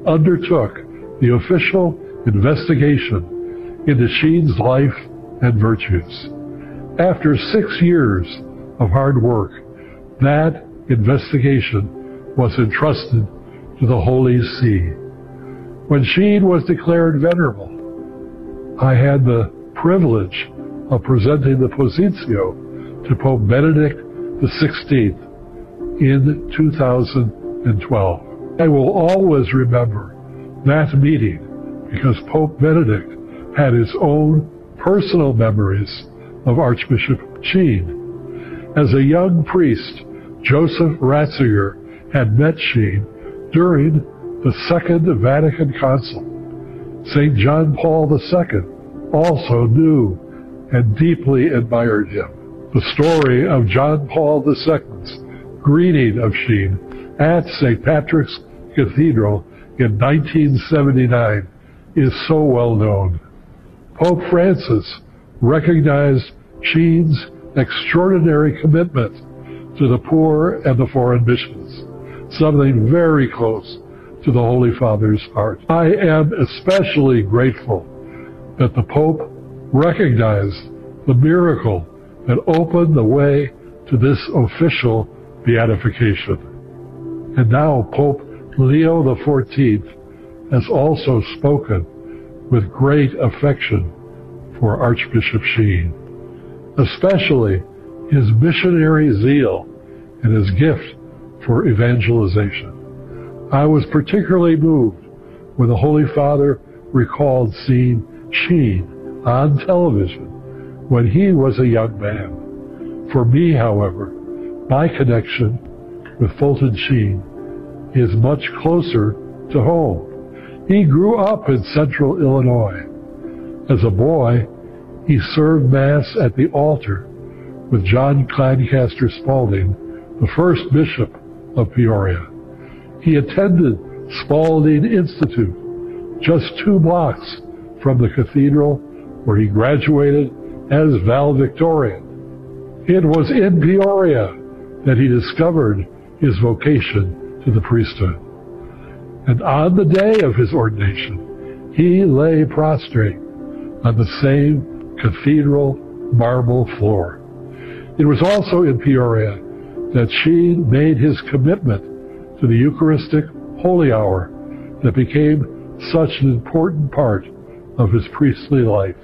undertook the official investigation into Sheen's life and virtues. After 6 years of hard work, that investigation was entrusted to the Holy See. When Sheen was declared venerable, I had the privilege of presenting the Positio to Pope Benedict XVI in 2012. I will always remember that meeting because Pope Benedict had his own personal memories of Archbishop Sheen. As a young priest, Joseph Ratzinger had met Sheen during the Second Vatican Council. St. John Paul II also knew and deeply admired him. The story of John Paul II's greeting of Sheen at St. Patrick's Cathedral in 1979 is so well known. Pope Francis recognized Sheen's extraordinary commitment to the poor and the foreign missions, something very close to the Holy Father's heart. I am especially grateful that the Pope recognized the miracle that opened the way to this official beatification. And now Pope Leo XIV has also spoken with great affection for Archbishop Sheen, especially his missionary zeal and his gift for evangelization. I was particularly moved when the Holy Father recalled seeing Sheen on television when he was a young man. For me, however, my connection with Fulton Sheen is much closer to home. He grew up in central Illinois. As a boy, he served Mass at the altar with John Clancaster Spalding, the first bishop of Peoria. He attended Spalding Institute, just 2 blocks from the cathedral where he graduated as valedictorian. It was in Peoria that he discovered his vocation to the priesthood. And on the day of his ordination, he lay prostrate on the same cathedral marble floor. It was also in Peoria that Sheen made his commitment to the Eucharistic Holy Hour that became such an important part of his priestly life.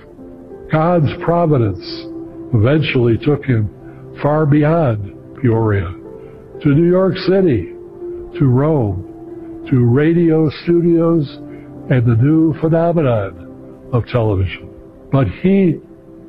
God's providence eventually took him far beyond Peoria, to New York City, to Rome, to radio studios, and the new phenomenon of television. But he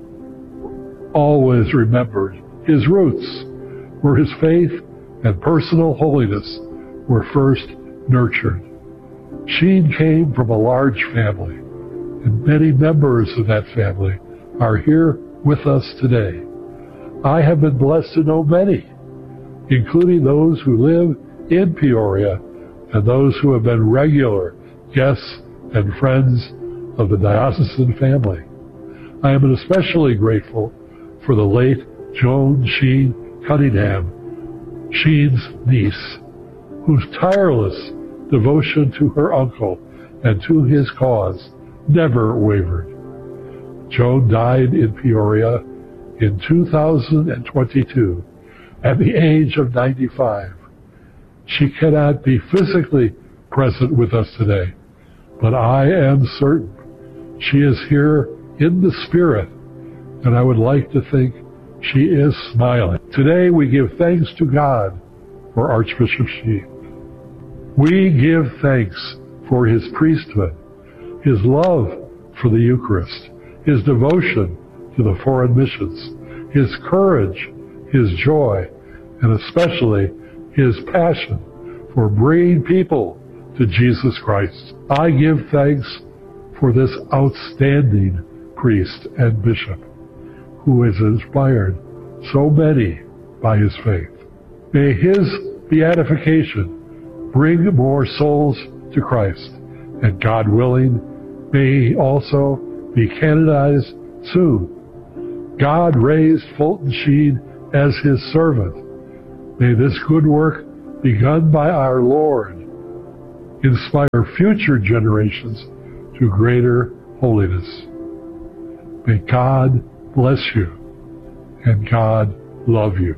always remembered his roots, where his faith and personal holiness were first nurtured. Sheen came from a large family, and many members of that family are here with us today. I have been blessed to know many, including those who live in Peoria and those who have been regular guests and friends of the diocesan family. I am especially grateful for the late Joan Sheen Cunningham, Sheen's niece, whose tireless devotion to her uncle and to his cause never wavered. Joan died in Peoria in 2022 at the age of 95. She cannot be physically present with us today, but I am certain she is here in the spirit, and I would like to think she is smiling. Today we give thanks to God for Archbishop Sheen. We give thanks for his priesthood, his love for the Eucharist, his devotion to the foreign missions, his courage, his joy, and especially his passion for bringing people to Jesus Christ. I give thanks for this outstanding priest and bishop who has inspired so many by his faith. May his beatification bring more souls to Christ, and God willing, may he also be canonized soon. God raised Fulton Sheen as his servant. May this good work begun by our Lord inspire future generations to greater holiness. May God bless you and God love you.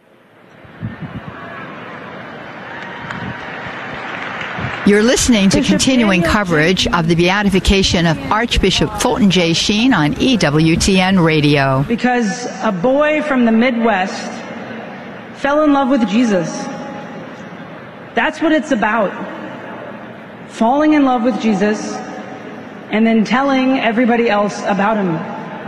You're listening to continuing coverage of the beatification of Archbishop Fulton J. Sheen on EWTN Radio. Because a boy from the Midwest fell in love with Jesus. That's what it's about. Falling in love with Jesus and then telling everybody else about him.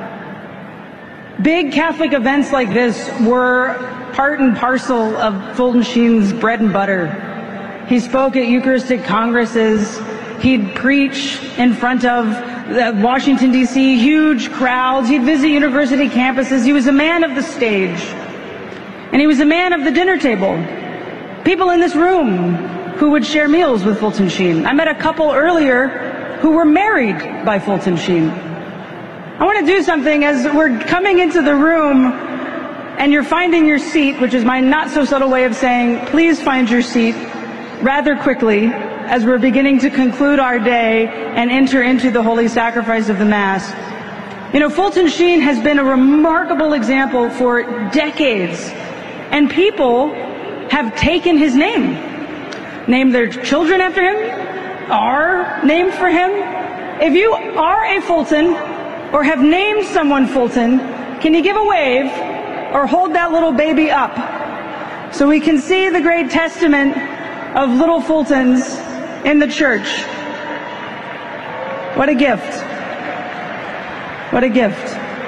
Big Catholic events like this were part and parcel of Fulton Sheen's bread and butter. He spoke at Eucharistic congresses. He'd preach in front of Washington, D.C., huge crowds. He'd visit university campuses. He was a man of the stage. And he was a man of the dinner table. People in this room who would share meals with Fulton Sheen. I met a couple earlier who were married by Fulton Sheen. I want to do something as we're coming into the room and you're finding your seat, which is my not so subtle way of saying, please find your seat rather quickly as we're beginning to conclude our day and enter into the holy sacrifice of the Mass. You know, Fulton Sheen has been a remarkable example for decades, and people have taken his name, named their children after him, are named for him. If you are a Fulton or have named someone Fulton, can you give a wave or hold that little baby up so we can see the great testament of little Fultons in the church? What a gift. What a gift.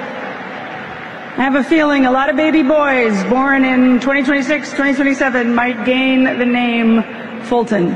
I have a feeling a lot of baby boys born in 2026, 2027 might gain the name Fulton.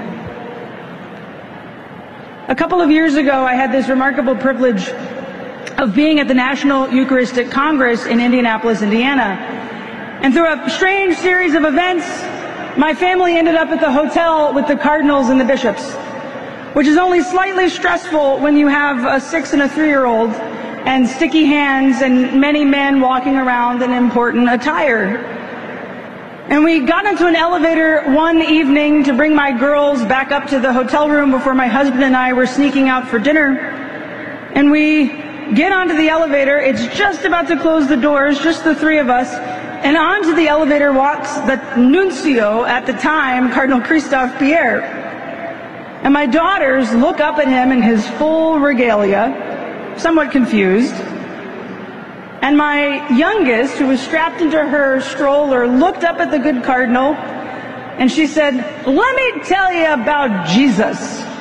A couple of years ago, I had this remarkable privilege of being at the National Eucharistic Congress in Indianapolis, Indiana. And through a strange series of events, my family ended up at the hotel with the cardinals and the bishops, which is only slightly stressful when you have a 6 and a 3-year-old and sticky hands and many men walking around in important attire. And we got into an elevator one evening to bring my girls back up to the hotel room before my husband and I were sneaking out for dinner. And we get onto the elevator. It's just about to close the doors, just the three of us. And onto the elevator walks the nuncio at the time, Cardinal Christophe Pierre. And my daughters look up at him in his full regalia, somewhat confused. And my youngest, who was strapped into her stroller, looked up at the good cardinal, and she said, "Let me tell you about Jesus."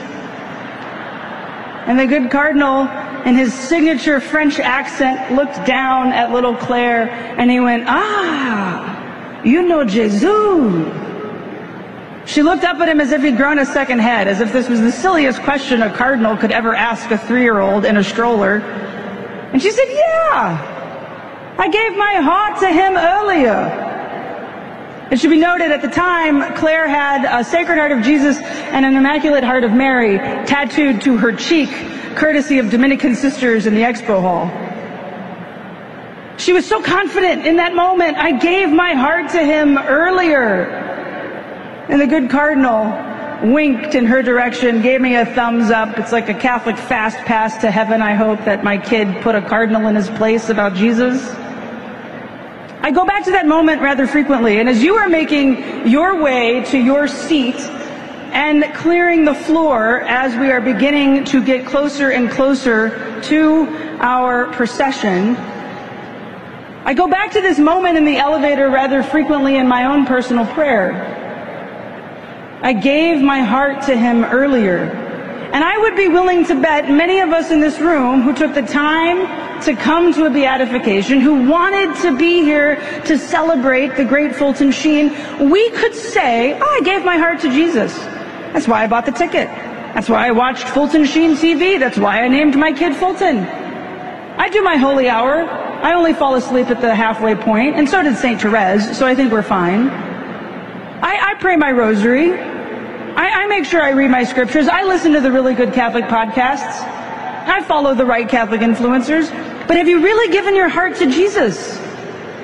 And the good cardinal, in his signature French accent, looked down at little Claire, and he went, "Ah, you know Jesus." She looked up at him as if he'd grown a second head, as if this was the silliest question a cardinal could ever ask a 3-year-old in a stroller. And she said, "Yeah, I gave my heart to him earlier." It should be noted, at the time, Claire had a Sacred Heart of Jesus and an Immaculate Heart of Mary tattooed to her cheek, courtesy of Dominican sisters in the expo hall. She was so confident in that moment. "I gave my heart to him earlier." And the good cardinal winked in her direction, gave me a thumbs up. It's like a Catholic fast pass to heaven, I hope, that my kid put a cardinal in his place about Jesus. I go back to that moment rather frequently, and as you are making your way to your seat and clearing the floor as we are beginning to get closer and closer to our procession, I go back to this moment in the elevator rather frequently in my own personal prayer. I gave my heart to him earlier. And I would be willing to bet many of us in this room who took the time to come to a beatification, who wanted to be here to celebrate the great Fulton Sheen, we could say, "Oh, I gave my heart to Jesus. That's why I bought the ticket. That's why I watched Fulton Sheen TV. That's why I named my kid Fulton. I do my holy hour. I only fall asleep at the halfway point, and so did St. Therese, so I think we're fine. I pray my rosary. I make sure I read my scriptures. I listen to the really good Catholic podcasts. I follow the right Catholic influencers. But have you really given your heart to Jesus?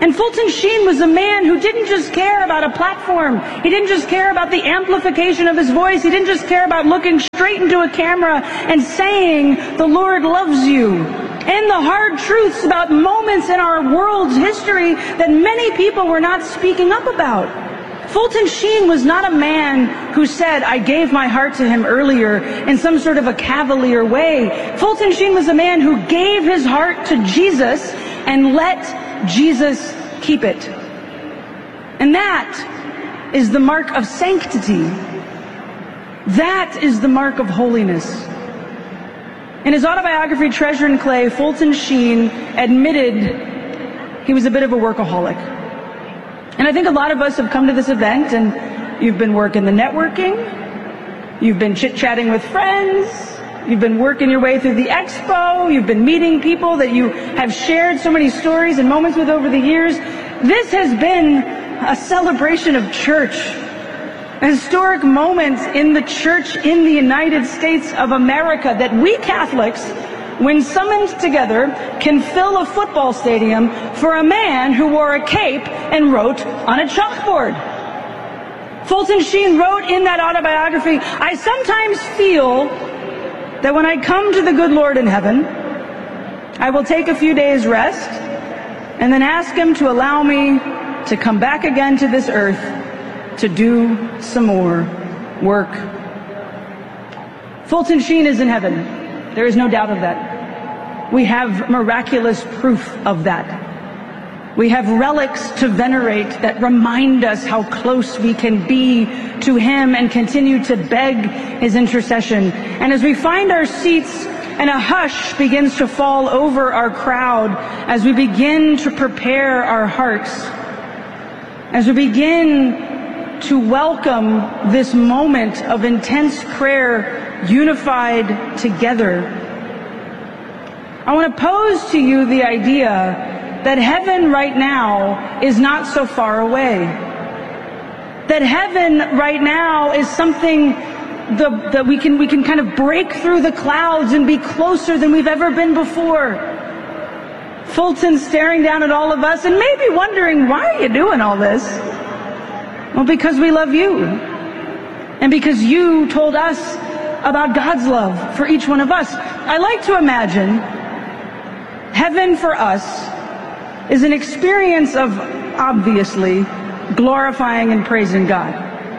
And Fulton Sheen was a man who didn't just care about a platform. He didn't just care about the amplification of his voice. He didn't just care about looking straight into a camera and saying, "The Lord loves you." And the hard truths about moments in our world's history that many people were not speaking up about. Fulton Sheen was not a man who said, "I gave my heart to him earlier," in some sort of a cavalier way. Fulton Sheen was a man who gave his heart to Jesus and let Jesus keep it. And that is the mark of sanctity. That is the mark of holiness. In his autobiography, Treasure in Clay, Fulton Sheen admitted he was a bit of a workaholic. And I think a lot of us have come to this event and you've been working the networking, you've been chit-chatting with friends, you've been working your way through the expo, you've been meeting people that you have shared so many stories and moments with over the years. This has been a celebration of church, a historic moment in the church in the United States of America that we Catholics, when summoned together, can fill a football stadium for a man who wore a cape and wrote on a chalkboard. Fulton Sheen wrote in that autobiography, "I sometimes feel that when I come to the good Lord in heaven, I will take a few days rest and then ask him to allow me to come back again to this earth to do some more work." Fulton Sheen is in heaven. There is no doubt of that. We have miraculous proof of that. We have relics to venerate that remind us how close we can be to him and continue to beg his intercession. And as we find our seats and a hush begins to fall over our crowd, as we begin to prepare our hearts, as we begin to welcome this moment of intense prayer unified together, I want to pose to you the idea that heaven right now is not so far away. That heaven right now is something that we can kind of break through the clouds and be closer than we've ever been before. Fulton's staring down at all of us and maybe wondering, why are you doing all this? Well, because we love you. And because you told us about God's love for each one of us. I like to imagine heaven for us is an experience of, obviously, glorifying and praising God.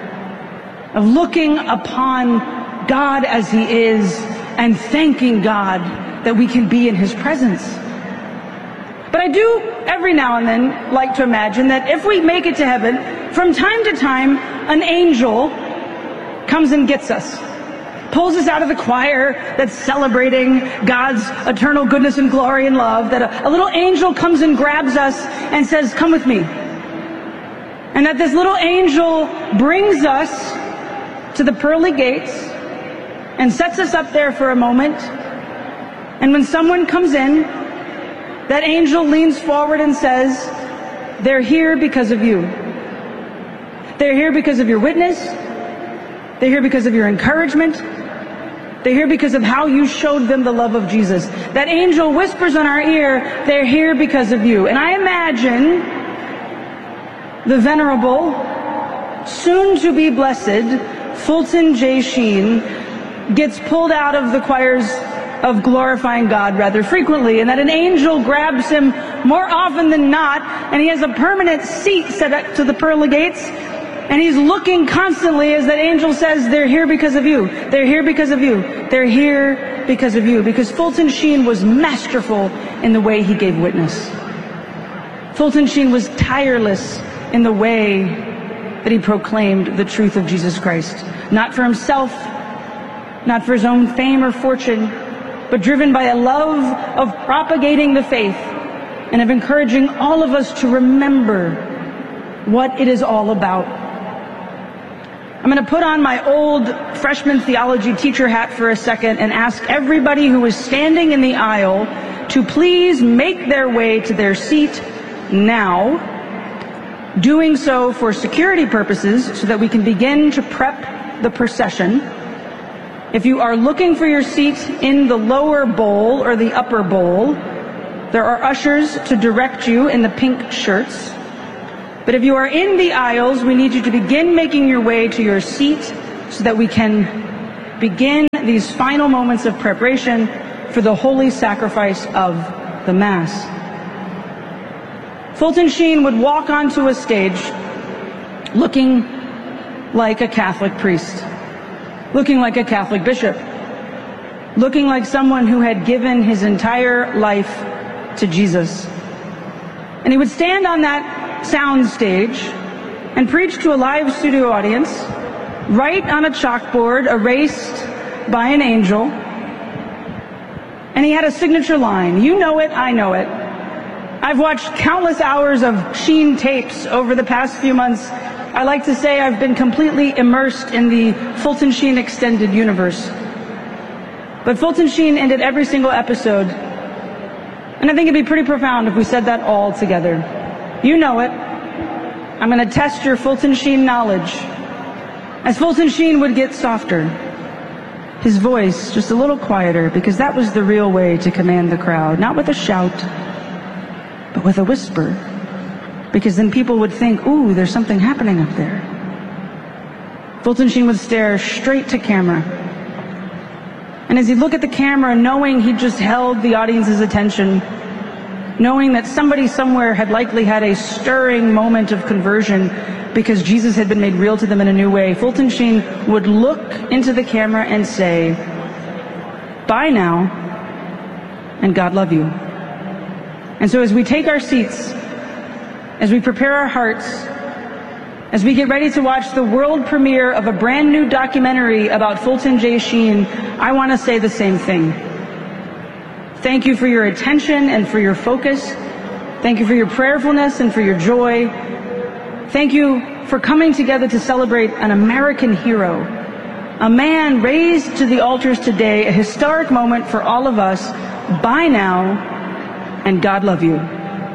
Of looking upon God as he is and thanking God that we can be in his presence. But I do, every now and then, like to imagine that if we make it to heaven, from time to time, an angel comes and gets us. Pulls us out of the choir that's celebrating God's eternal goodness and glory and love, that a little angel comes and grabs us and says, "Come with me." And that this little angel brings us to the pearly gates and sets us up there for a moment. And when someone comes in, that angel leans forward and says, "They're here because of you. They're here because of your witness. They're here because of your encouragement. They're here because of how you showed them the love of Jesus." That angel whispers in our ear, "They're here because of you." And I imagine the venerable, soon-to-be blessed Fulton J. Sheen gets pulled out of the choirs of glorifying God rather frequently, and that an angel grabs him more often than not, and he has a permanent seat set up to the pearly gates. And he's looking constantly as that angel says, "They're here because of you. They're here because of you. They're here because of you." Because Fulton Sheen was masterful in the way he gave witness. Fulton Sheen was tireless in the way that he proclaimed the truth of Jesus Christ. Not for himself, not for his own fame or fortune, but driven by a love of propagating the faith and of encouraging all of us to remember what it is all about. I'm going to put on my old freshman theology teacher hat for a second and ask everybody who is standing in the aisle to please make their way to their seat now, doing so for security purposes so that we can begin to prep the procession. If you are looking for your seat in the lower bowl or the upper bowl, There are ushers to direct you in the pink shirts. But if you are in the aisles, we need you to begin making your way to your seat so that we can begin these final moments of preparation for the holy sacrifice of the Mass. Fulton Sheen would walk onto a stage looking like a Catholic priest, looking like a Catholic bishop, looking like someone who had given his entire life to Jesus. And he would stand on that sound stage and preach to a live studio audience, write on a chalkboard erased by an angel, and he had a signature line. You know it, I know it. I've watched countless hours of Sheen tapes over the past few months. I like to say I've been completely immersed in the Fulton Sheen extended universe. But Fulton Sheen ended every single episode, and I think it'd be pretty profound if we said that all together. You know it. I'm going to test your Fulton Sheen knowledge. As Fulton Sheen would get softer, his voice just a little quieter, because that was the real way to command the crowd. Not with a shout, but with a whisper. Because then people would think, ooh, there's something happening up there. Fulton Sheen would stare straight to camera. And as he'd look at the camera, knowing he'd just held the audience's attention, knowing that somebody somewhere had likely had a stirring moment of conversion because Jesus had been made real to them in a new way, Fulton Sheen would look into the camera and say, bye now, and God love you. And so as we take our seats, as we prepare our hearts, as we get ready to watch the world premiere of a brand new documentary about Fulton J. Sheen, I want to say the same thing. Thank you for your attention and for your focus. Thank you for your prayerfulness and for your joy. Thank you for coming together to celebrate an American hero, a man raised to the altars today, a historic moment for all of us. Bye now, and God love you.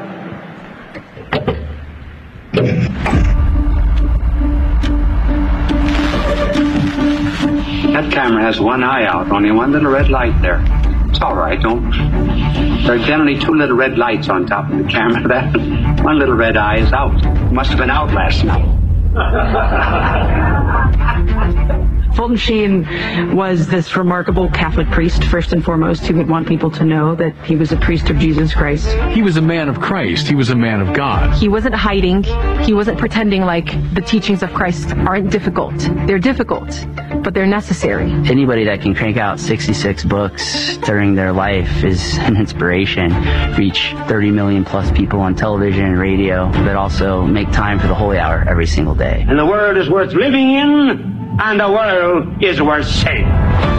That camera has one eye out, only one little red light there. It's all right, don't. There are generally two little red lights on top of the camera. That one little red eye is out. Must have been out last night. Fulton Sheen was this remarkable Catholic priest, first and foremost, who would want people to know that he was a priest of Jesus Christ. He was a man of Christ. He was a man of God. He wasn't hiding. He wasn't pretending like the teachings of Christ aren't difficult. They're difficult, but they're necessary. Anybody that can crank out 66 books during their life is an inspiration. Reach 30 million plus people on television and radio, but also make time for the Holy Hour every single day. And the world is worth living in, and the world is worth saving.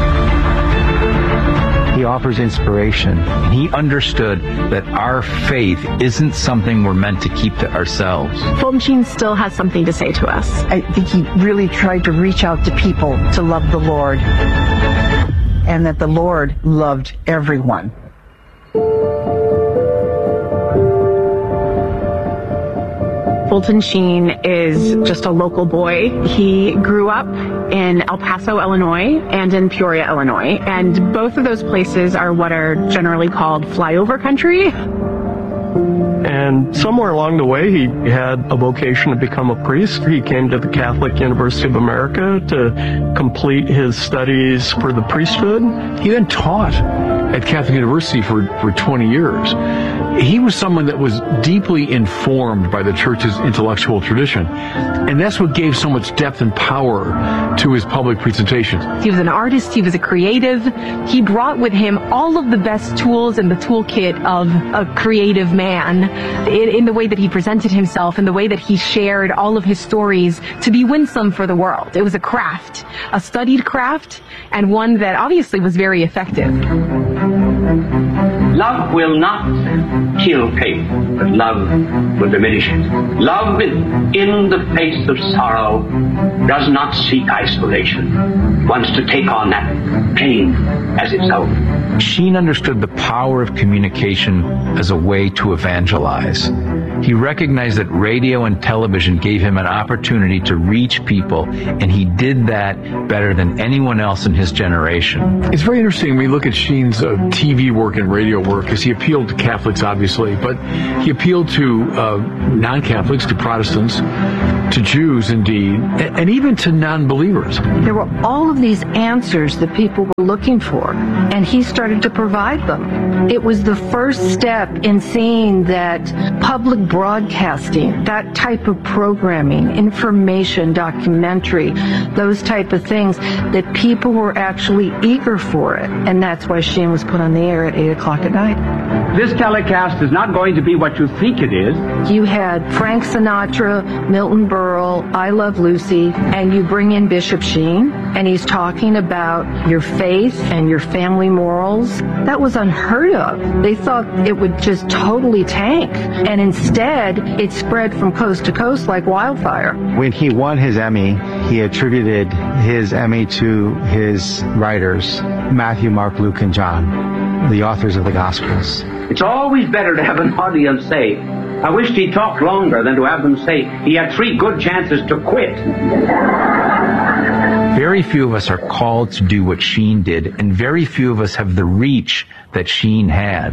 He offers inspiration. He understood that our faith isn't something we're meant to keep to ourselves. Fulton Sheen still has something to say to us. I think he really tried to reach out to people to love the Lord, and that the Lord loved everyone. Fulton Sheen is just a local boy. He grew up in El Paso, Illinois, and in Peoria, Illinois. And both of those places are what are generally called flyover country. And somewhere along the way, he had a vocation to become a priest. He came to the Catholic University of America to complete his studies for the priesthood. He then taught at Catholic University for 20 years. He was someone that was deeply informed by the church's intellectual tradition. And that's what gave so much depth and power to his public presentations. He was an artist. He was a creative. He brought with him all of the best tools in the toolkit of a creative man in the way that he presented himself, in the way that he shared all of his stories to be winsome for the world. It was a craft, a studied craft, and one that obviously was very effective. Love will not kill faith, but love will diminish it. Love in the face of sorrow does not seek isolation, wants to take on that pain as its own. Sheen understood the power of communication as a way to evangelize. He recognized that radio and television gave him an opportunity to reach people, and he did that better than anyone else in his generation. It's very interesting when we look at Sheen's TV work and radio work, because he appealed to Catholics, obviously, but he appealed to non-Catholics, to Protestants, to Jews, indeed, and even to non-believers. There were all of these answers that people were looking for, and he started to provide them. It was the first step in seeing that public broadcasting, that type of programming, information, documentary, those type of things, that people were actually eager for it. And that's why Sheen was put on the air at 8 o'clock at night. This telecast is not going to be what you think it is. You had Frank Sinatra, Milton Berle, I Love Lucy, and you bring in Bishop Sheen, and he's talking about your faith and your family morals. That was unheard of. They thought it would just totally tank, and instead it spread from coast to coast like wildfire. When he won his Emmy, he attributed his Emmy to his writers, Matthew, Mark, Luke, and John, the authors of the Gospels. It's always better to have an audience say, I wished he talked longer, than to have them say he had 3 good chances to quit. Very few of us are called to do what Sheen did, and very few of us have the reach that Sheen had.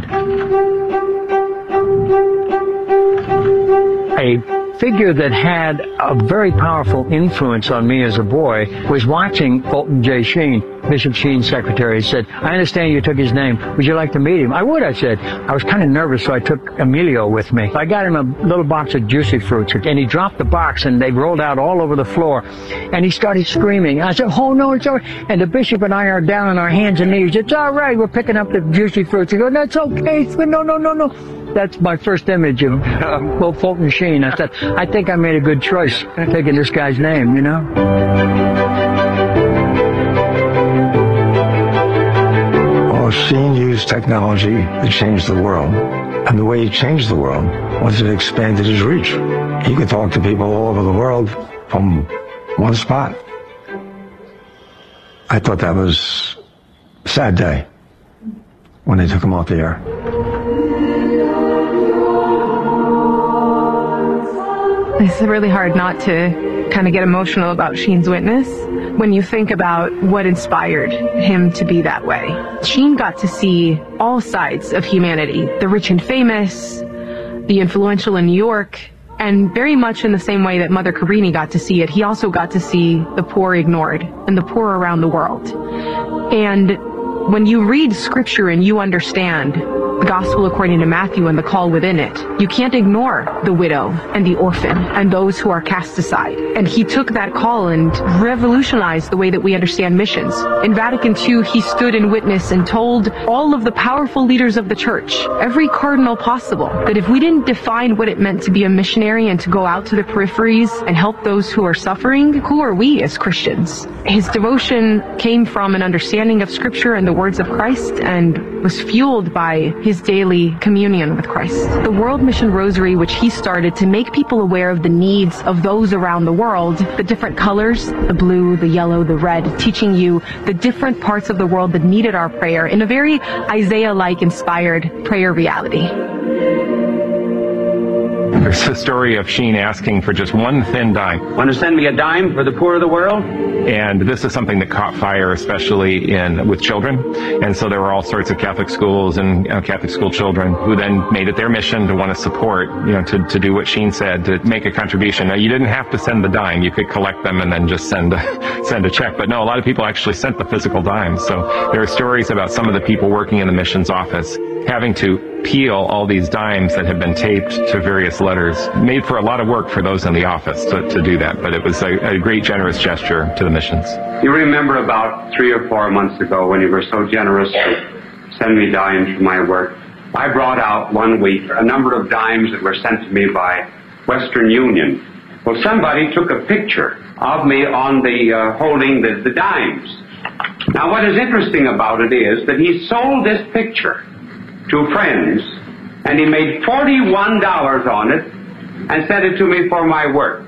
A figure that had a very powerful influence on me as a boy was watching Fulton J. Sheen, Bishop Sheen's secretary. He said, I understand you took his name. Would you like to meet him? I would, I said. I was kind of nervous, so I took Emilio with me. I got him a little box of Juicy Fruits, and he dropped the box, and they rolled out all over the floor. And he started screaming. I said, oh, no, it's all right. And the bishop and I are down on our hands and knees. It's all right. We're picking up the Juicy Fruits. He goes, that's okay. He said, no. That's my first image of Fulton Sheen. I said, I think I made a good choice taking this guy's name, you know? Well, Sheen used technology to change the world. And the way he changed the world was it expanded his reach. He could talk to people all over the world from one spot. I thought that was a sad day when they took him off the air. It's really hard not to kind of get emotional about Sheen's witness when you think about what inspired him to be that way. Sheen got to see all sides of humanity, the rich and famous, the influential in New York, and very much in the same way that Mother Cabrini got to see it, he also got to see the poor ignored and the poor around the world. And when you read scripture and you understand the gospel according to Matthew and the call within it, you can't ignore the widow and the orphan and those who are cast aside. And he took that call and revolutionized the way that we understand missions. In Vatican II, he stood in witness and told all of the powerful leaders of the church, every cardinal possible, that if we didn't define what it meant to be a missionary and to go out to the peripheries and help those who are suffering, who are we as Christians? His devotion came from an understanding of scripture and the words of Christ, and was fueled by his daily communion with Christ. The World Mission Rosary, which he started to make people aware of the needs of those around the world, the different colors, the blue, the yellow, the red, teaching you the different parts of the world that needed our prayer in a very Isaiah-like inspired prayer reality. There's the story of Sheen asking for just one thin dime. Want to send me a dime for the poor of the world? And this is something that caught fire, especially with children. And so there were all sorts of Catholic schools and Catholic school children who then made it their mission to want to support, to do what Sheen said, to make a contribution. Now, you didn't have to send the dime. You could collect them and then just send a check. But no, a lot of people actually sent the physical dimes. So there are stories about some of the people working in the missions office having to peel all these dimes that have been taped to various letters. Made for a lot of work for those in the office to do that, but it was a great generous gesture to the missions. You remember about 3 or 4 months ago when you were so generous to send me dimes for my work. I brought out one week a number of dimes that were sent to me by Western Union. Well, somebody took a picture of me on the holding the dimes. Now, what is interesting about it is that he sold this picture to friends, and he made $41 on it and sent it to me for my work.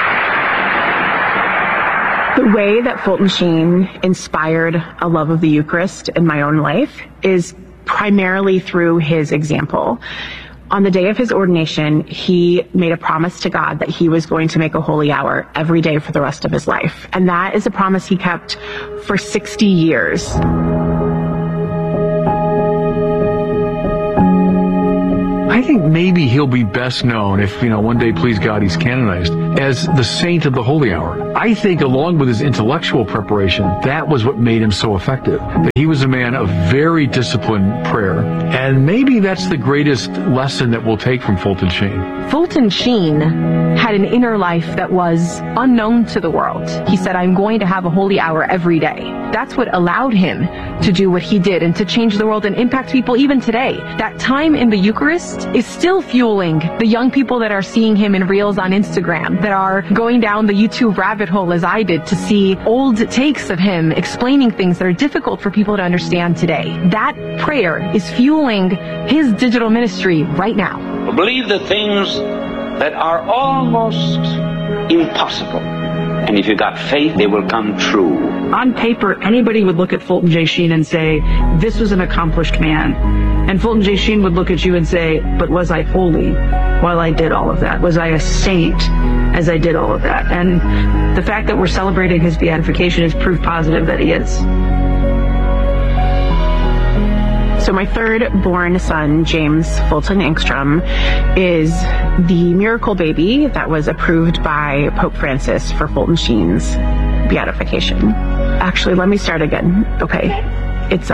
The way that Fulton Sheen inspired a love of the Eucharist in my own life is primarily through his example. On the day of his ordination, he made a promise to God that he was going to make a holy hour every day for the rest of his life. And that is a promise he kept for 60 years. I think maybe he'll be best known, if, one day, please God, he's canonized, as the saint of the holy hour. I think along with his intellectual preparation, that was what made him so effective. That he was a man of very disciplined prayer. And maybe that's the greatest lesson that we'll take from Fulton Sheen. Fulton Sheen had an inner life that was unknown to the world. He said, I'm going to have a holy hour every day. That's what allowed him to do what he did and to change the world and impact people even today. That time in the Eucharist is still fueling the young people that are seeing him in reels on Instagram, that are going down the YouTube rabbit hole as I did to see old takes of him explaining things that are difficult for people to understand today. That prayer is fueling his digital ministry right now. Believe the things that are almost impossible. And if you've got faith, they will come true. On paper, anybody would look at Fulton J. Sheen and say, this was an accomplished man. And Fulton J. Sheen would look at you and say, but was I holy while I did all of that? Was I a saint as I did all of that? And the fact that we're celebrating his beatification is proof positive that he is. So my third born son, James Fulton Engstrom, is the miracle baby that was approved by Pope Francis for Fulton Sheen's beatification. Actually, let me start again. Okay. It's,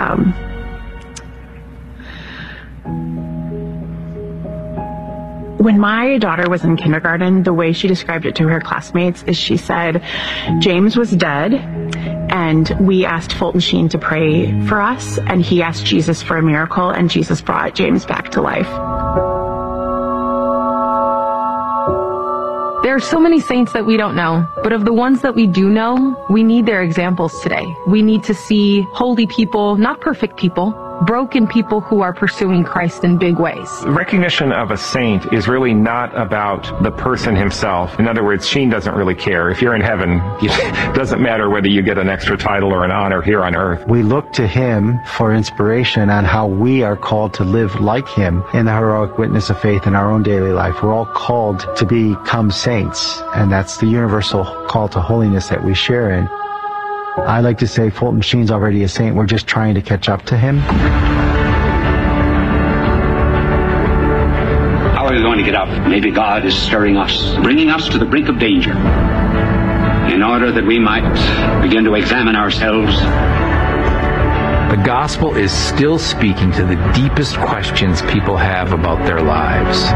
when my daughter was in kindergarten, the way she described it to her classmates is she said, James was dead, and we asked Fulton Sheen to pray for us, and he asked Jesus for a miracle, and Jesus brought James back to life. There are so many saints that we don't know, but of the ones that we do know, we need their examples today. We need to see holy people, not perfect people, broken people who are pursuing Christ in big ways. Recognition of a saint is really not about the person himself. In other words, Sheen doesn't really care. If you're in heaven, it doesn't matter whether you get an extra title or an honor here on earth. We look to him for inspiration on how we are called to live like him in the heroic witness of faith in our own daily life. We're all called to become saints, and that's the universal call to holiness that we share in. I like to say Fulton Sheen's already a saint. We're just trying to catch up to him. How are we going to get up? Maybe God is stirring us, bringing us to the brink of danger, in order that we might begin to examine ourselves. The gospel is still speaking to the deepest questions people have about their lives.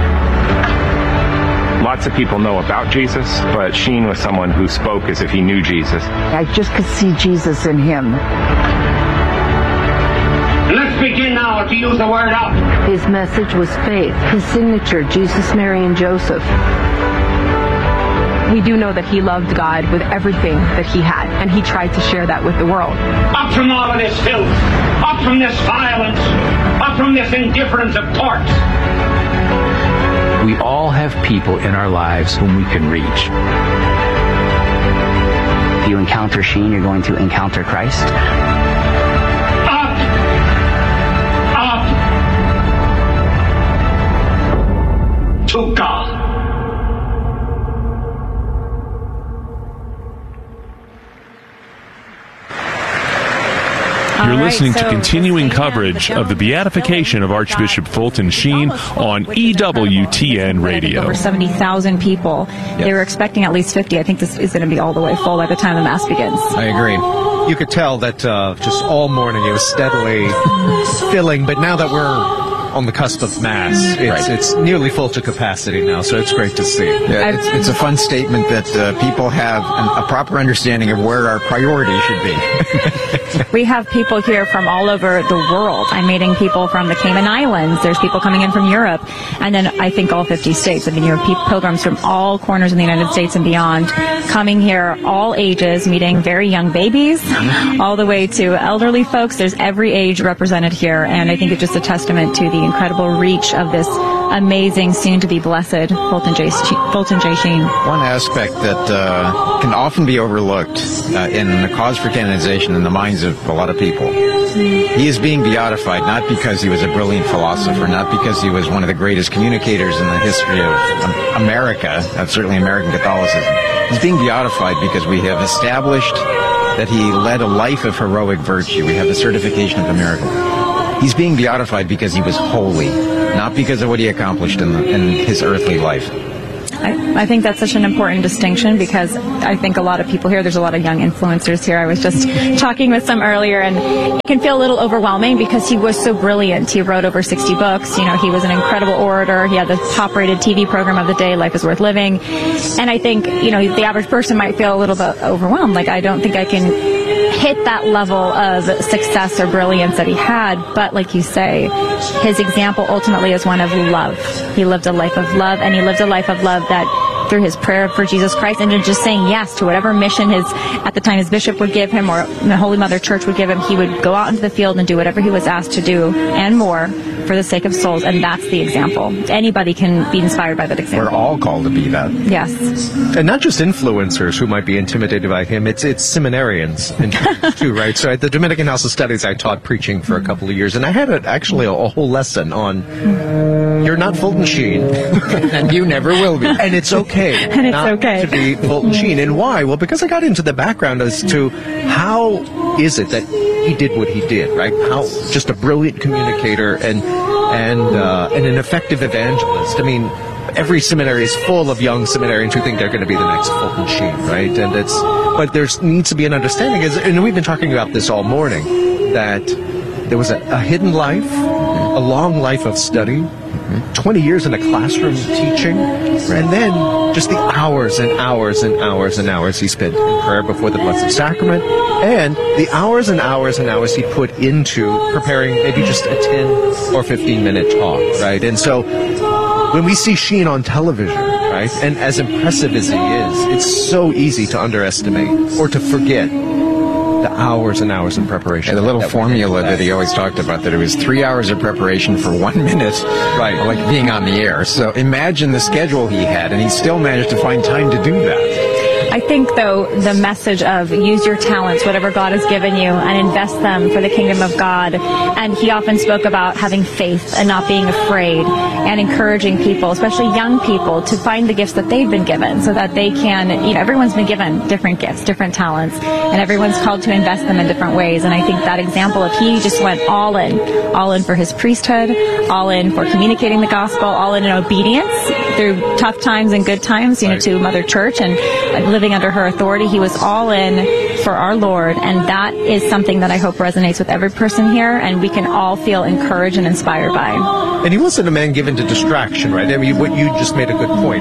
Lots of people know about Jesus, but Sheen was someone who spoke as if he knew Jesus. I just could see Jesus in him. Let's begin now to use the word up. His message was faith. His signature, Jesus, Mary, and Joseph. We do know that he loved God with everything that he had, and he tried to share that with the world. Up from all of this filth, up from this violence, up from this indifference of courts. We all have people in our lives whom we can reach. If you encounter Sheen, you're going to encounter Christ. Up! Up! To God. You're listening to continuing coverage of the beatification of Archbishop Fulton Sheen on EWTN Radio. Over 70,000 people. Yep. They were expecting at least 50. I think this is going to be all the way full by the time the Mass begins. I agree. You could tell that just all morning it was steadily filling, but now that we're on the cusp of Mass, it's nearly full to capacity now, so it's great to see. Yeah, it's a fun statement that people have a proper understanding of where our priority should be. We have people here from all over the world. I'm meeting people from the Cayman Islands. There's people coming in from Europe, and then I think all 50 states. I mean, you have pilgrims from all corners of the United States and beyond coming here, all ages, meeting very young babies, all the way to elderly folks. There's every age represented here, and I think it's just a testament to the incredible reach of this amazing, soon-to-be blessed Fulton J. Sheen. One aspect that can often be overlooked in the cause for canonization in the minds of a lot of people. He is being beatified not because he was a brilliant philosopher, not because he was one of the greatest communicators in the history of America, certainly American Catholicism. He's being beatified because we have established that he led a life of heroic virtue. We have the certification of the miracle. He's being beatified because he was holy, not because of what he accomplished in his earthly life. I think that's such an important distinction, because I think a lot of people here, there's a lot of young influencers here. I was just talking with some earlier, and it can feel a little overwhelming because he was so brilliant. He wrote over 60 books. He was an incredible orator. He had the top-rated TV program of the day, Life is Worth Living. And I think, the average person might feel a little bit overwhelmed. Like, I don't think I can hit that level of success or brilliance that he had, but like you say, his example ultimately is one of love. He lived a life of love, and he lived a life of love that through his prayer for Jesus Christ and just saying yes to whatever mission at the time his bishop would give him or the Holy Mother Church would give him, he would go out into the field and do whatever he was asked to do and more for the sake of souls, and that's the example. Anybody can be inspired by that example. We're all called to be that. Yes. And not just influencers who might be intimidated by him, it's seminarians too, right? So at the Dominican House of Studies, I taught preaching for a couple of years, and I had actually a whole lesson on you're not Fulton Sheen. And you never will be. And it's okay. And it's okay to be Fulton Sheen. And why? Well, because I got into the background as to how is it that he did what he did, right? How just a brilliant communicator and an effective evangelist. I mean, every seminary is full of young seminarians who think they're going to be the next Fulton Sheen, right? But there needs to be an understanding, and we've been talking about this all morning, that there was a hidden life, a long life of study, 20 years in a classroom teaching, and then just the hours and hours and hours and hours he spent in prayer before the Blessed Sacrament, and the hours and hours and hours he put into preparing maybe just a 10 or 15-minute talk, right? And so when we see Sheen on television, right, and as impressive as he is, it's so easy to underestimate or to forget the hours and hours of preparation. The little formula that he always talked about, that it was 3 hours of preparation for 1 minute, right, like being on the air. So imagine the schedule he had, and he still managed to find time to do that. I think, though, the message of use your talents, whatever God has given you, and invest them for the kingdom of God. And he often spoke about having faith and not being afraid, and encouraging people, especially young people, to find the gifts that they've been given so that they can, everyone's been given different gifts, different talents, and everyone's called to invest them in different ways. And I think that example of he just went all in for his priesthood, all in for communicating the gospel, all in obedience through tough times and good times, to Mother Church and living under her authority. He was all in for our Lord, and that is something that I hope resonates with every person here, and we can all feel encouraged and inspired by. And he wasn't a man given to distraction, right? I mean, what you just made a good point.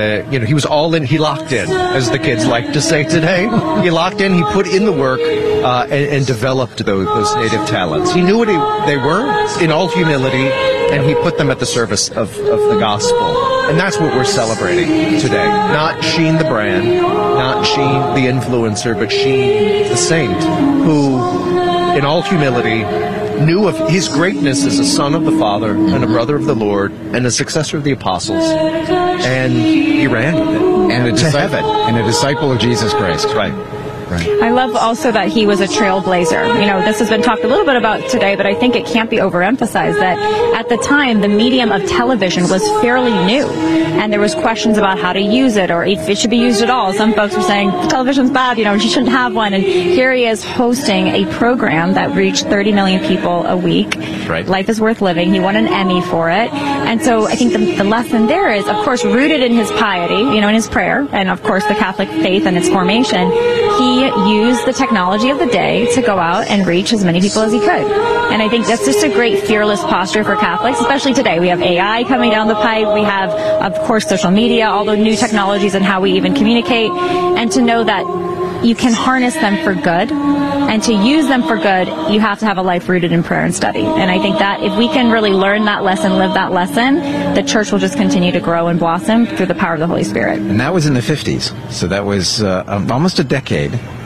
He was all in, he locked in, as the kids like to say today. He locked in, he put in the work, and developed those native talents. He knew what they were in all humility, and he put them at the service of the gospel. And that's what we're celebrating today. Not Sheen the brand, not Sheen the influencer, but Sheen the saint, who, in all humility, knew of his greatness as a son of the Father and a brother of the Lord and a successor of the apostles. And he ran with it. And a disciple, and a disciple of Jesus Christ. Right. I love also that he was a trailblazer. This has been talked a little bit about today, but I think it can't be overemphasized that at the time, the medium of television was fairly new, and there was questions about how to use it, or if it should be used at all. Some folks were saying, television's bad, you shouldn't have one, and here he is hosting a program that reached 30 million people a week. Right. Life is Worth Living. He won an Emmy for it. And so I think the lesson there is, of course, rooted in his piety, in his prayer, and of course the Catholic faith and its formation. He used the technology of the day to go out and reach as many people as he could. And I think that's just a great fearless posture for Catholics, especially today. We have AI coming down the pipe. We have, of course, social media, all the new technologies and how we even communicate. And to know that you can harness them for good, and to use them for good, you have to have a life rooted in prayer and study. And I think that if we can really learn that lesson, live that lesson, the church will just continue to grow and blossom through the power of the Holy Spirit. And that was in the 50s. So that was almost a decade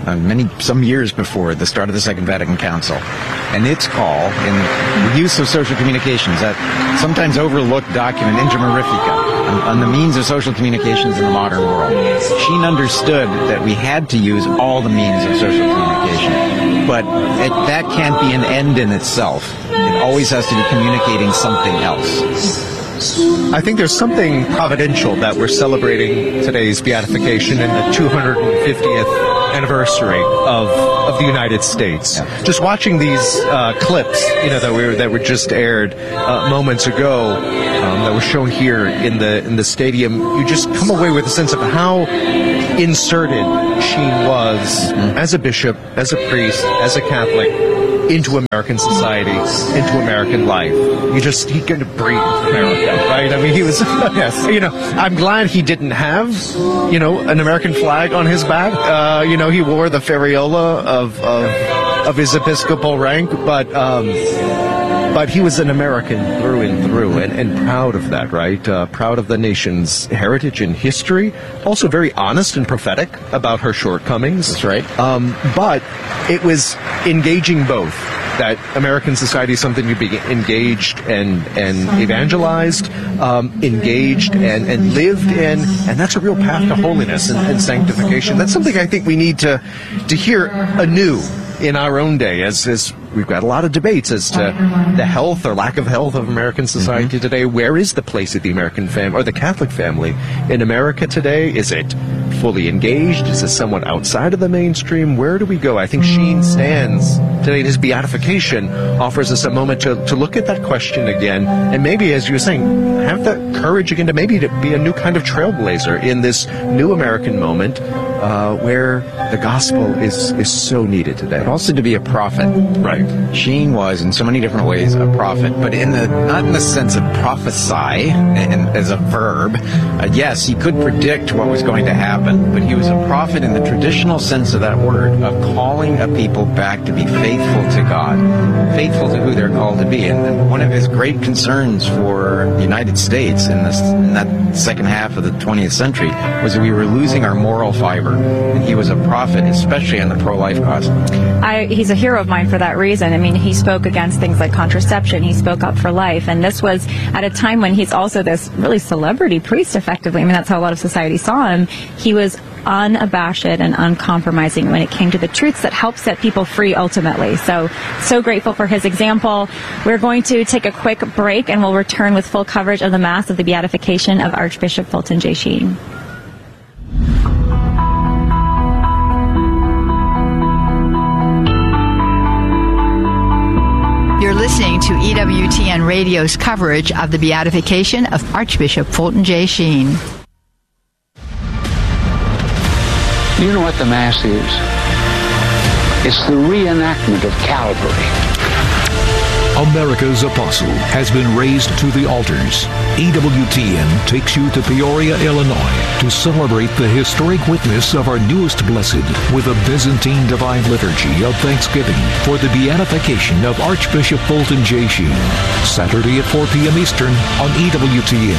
some years before the start of the Second Vatican Council. And its call in the use of social communications, that sometimes overlooked document, Inter Mirifica, on the means of social communications in the modern world. Sheen understood that we had to use all the means of social communication, but that can't be an end in itself. It always has to be communicating something else. I think there's something providential that we're celebrating today's beatification and the 250th anniversary of the United States. Yeah. Just watching these clips, that were just aired moments ago, that were shown here in the stadium, you just come away with a sense of how inserted Sheen was as a bishop, as a priest, as a Catholic, into American society, into American life. He could breathe America, right? I mean, he was, yes. I'm glad he didn't have, an American flag on his back. He wore the ferriola of his episcopal rank, but he was an American through and through, and proud of that, right? Proud of the nation's heritage and history. Also very honest and prophetic about her shortcomings. That's right. But it was engaging both. That American society is something to be engaged and evangelized, engaged and lived in, and that's a real path to holiness and sanctification. That's something I think we need to hear anew in our own day, as we've got a lot of debates as to the health or lack of health of American society today. Where is the place of the American family or the Catholic family in America today? Is it fully engaged? Is it somewhat outside of the mainstream? Where do we go? I think Sheen stands today in his beatification, offers us a moment to look at that question again, and maybe, as you were saying, have the courage again to be a new kind of trailblazer in this new American moment where the gospel is so needed today. But also to be a prophet. Right. Sheen was, in so many different ways, a prophet, but not in the sense of prophesy as a verb. Yes, he could predict what was going to happen, but he was a prophet in the traditional sense of that word, of calling a people back to be faithful to God, faithful to who they're called to be. And one of his great concerns for the United States in that second half of the 20th century was that we were losing our moral fiber. And he was a prophet, especially on the pro-life cause. He's a hero of mine for that reason. I mean, he spoke against things like contraception. He spoke up for life. And this was at a time when he's also this really celebrity priest, effectively. I mean, that's how a lot of society saw him. He was unabashed and uncompromising when it came to the truths that help set people free ultimately. So grateful for his example. We're going to take a quick break, and we'll return with full coverage of the Mass of the Beatification of Archbishop Fulton J. Sheen. You're listening to EWTN Radio's coverage of the beatification of Archbishop Fulton J. Sheen. You know what the Mass is? It's the reenactment of Calvary. America's apostle has been raised to the altars. EWTN takes you to Peoria, Illinois to celebrate the historic witness of our newest blessed with a Byzantine Divine Liturgy of Thanksgiving for the beatification of Archbishop Fulton J. Sheen. Saturday at 4 p.m. Eastern on EWTN.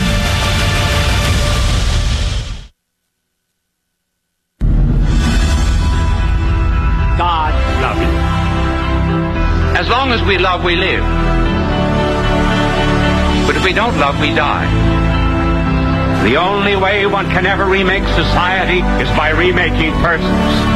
As long as we love, we live. But if we don't love, we die. The only way one can ever remake society is by remaking persons.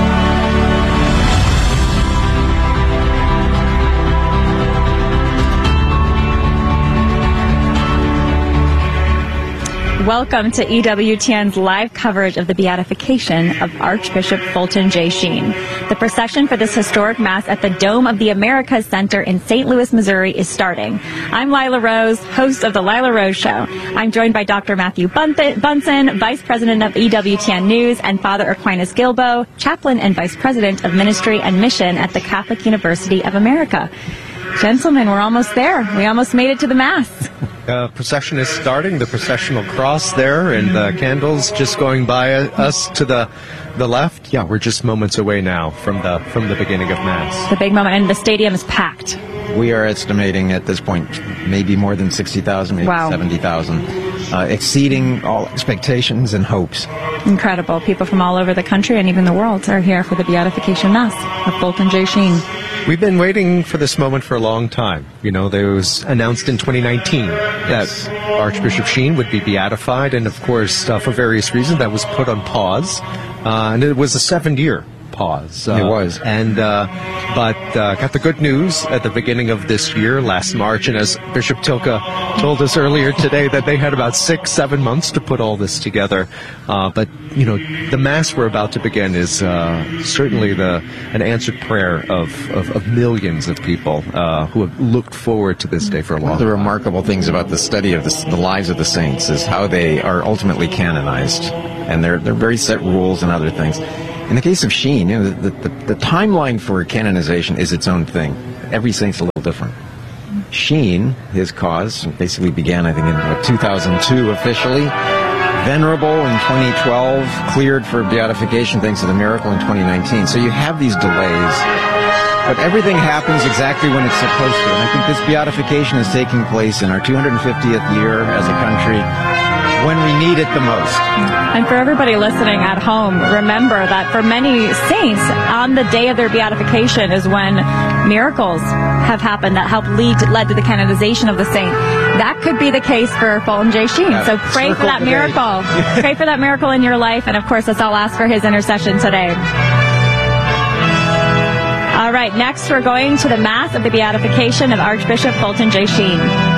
Welcome to EWTN's live coverage of the beatification of Archbishop Fulton J. Sheen. The procession for this historic Mass at the Dome of the Americas Center in St. Louis, Missouri is starting. I'm Lila Rose, host of The Lila Rose Show. I'm joined by Dr. Matthew Bunson, Vice President of EWTN News, and Father Aquinas Gilbo, Chaplain and Vice President of Ministry and Mission at the Catholic University of America. Gentlemen, we're almost there. We almost made it to the Mass. Procession is starting, the processional cross there, and the candles just going by us to the left. Yeah, we're just moments away now from the beginning of Mass. The big moment, and the stadium is packed. We are estimating at this point maybe more than 60,000, maybe 70,000. exceeding all expectations and hopes. Incredible. People from all over the country and even the world are here for the beatification mass of Fulton J. Sheen. We've been waiting for this moment for a long time. You know, there was announced in 2019 that Archbishop Sheen would be beatified, and of course, for various reasons, that was put on pause. And it was a 7-year pause. It was. But got the good news at the beginning of this year, last March, and as Bishop Tilke told us earlier today, that they had about 6-7 months to put all this together. But, you know, the Mass we're about to begin is certainly an answered prayer of millions of people who have looked forward to this day for a long time. One of the remarkable things about the study of the lives of the saints is how they are ultimately canonized, and they're very set rules and other things. In the case of Sheen, you know, the timeline for canonization is its own thing. Every saint's a little different. Sheen, his cause, basically began, I think, in 2002 officially. Venerable in 2012, cleared for beatification thanks to the miracle in 2019. So you have these delays, but everything happens exactly when it's supposed to. And I think this beatification is taking place in our 250th year as a country, when we need it the most. And for everybody listening at home, remember that for many saints, on the day of their beatification is when miracles have happened that led to the canonization of the saint. That could be the case for Fulton J. Sheen. So pray for that miracle. Pray for that miracle in your life. And of course, let's all ask for his intercession today. All right, next we're going to the Mass of the Beatification of Archbishop Fulton J. Sheen.